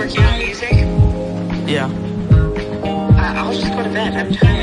working on music. Yeah. I'll just go to bed. I'm tired.